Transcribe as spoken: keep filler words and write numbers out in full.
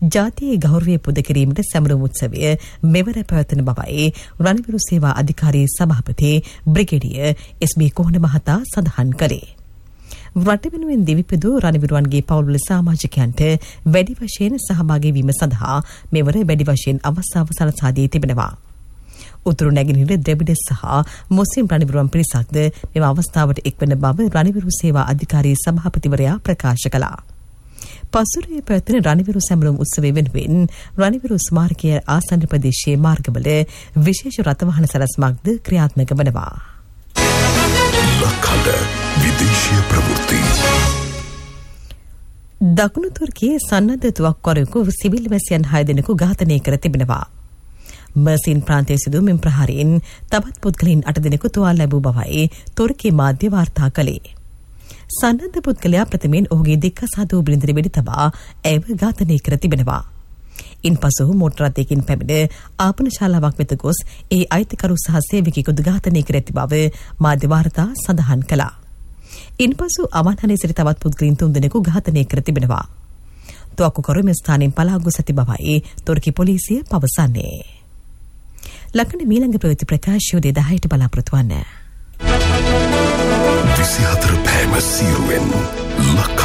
ජාතියේ ගෞරවය පුද කිරීමට සැමරුම් උත්සවය මෙවර පැවැත්වෙන බවයි රණවිරු සේවා අධිකාරී සභාපති බ්‍රිගේඩියර් එස්.බී. කොහොන මහතා සඳහන් කළේ. රට වෙනුවෙන් දිවිපිදූ රණවිරුවන්ගේ පවුල්වල සමාජිකයන්ට වැඩි වශයෙන් සහභාගී වීම සඳහා මෙවර වැඩි වශයෙන් අවස්ථාව සලසා දී තිබෙනවා. උතුරු නැගෙනහිර ද්‍රවිඩ සහ මුස්ලිම් රණවිරුවන් පිරිසක්ද මෙම අවස්ථාවට එක්වන බව රණවිරු සේවා අධිකාරී සභාපතිවරයා ප්‍රකාශ කළා. පසුරේ පැවැත්වෙන රණවිරු සැමරුම් උත්සවය වෙනුවෙන් රණවිරු ස්මාරකය ආසන්න ප්‍රදේශයේ මාර්ගවල විශේෂ රථවාහන සැලැස්මක්ද ක්‍රියාත්මක වනවා. ලක්හඬ විදේශීය ප්‍රවෘත්ති. දකුණු තුර්කියේ සන්නද්ධ තුවක්කරුවෙකු සිවිල් වැසියන් හය දෙනෙකු ඝාතනය කර තිබෙනවා. මර්සින් ප්‍රාන්තයේ සිදු මෙම ප්‍රහාරයෙන් තවත් පුද්ගලයන් අට දෙනෙකු තුවාල ලැබූ බවයි තුර්කී මාධ්‍ය වාර්තා කළේ. සන්නද්ධ පුද්ගලයා ප්‍රථමයෙන් ඔහුගේ දික්කසාදු බිරිඳට වෙඩි තබා ඇයව ඝාතනය කර තිබෙනවා. ඉන්පසු මෝටර රථයකින් පැමිණ ආපන ශාලාවක් වෙත ගොස් ඒ අයිතිකරු සහ සේවකයෙකුද ඝාතනය කර ඇති බව මාධ්‍ය වාර්තා සඳහන් කළා. ඉන්පසු අවන්හලේ සිට තවත් පුද්ගලයන් තුන් දෙනෙකු ඝාතනය කර තිබෙනවා. තුවක්කුකරු මෙම ස්ථානයෙන් පලා ගොස් ඇති බවයි තුර්කී පොලිසිය පවසන්නේ. ලක්කන මීළඟ ප්‍රවෘත්ති ප්‍රකාශය උදේ දහයට බලාපොරොත්තු වන්න. විසිහතර පෑම සීරුවෙන් ලක්හඬ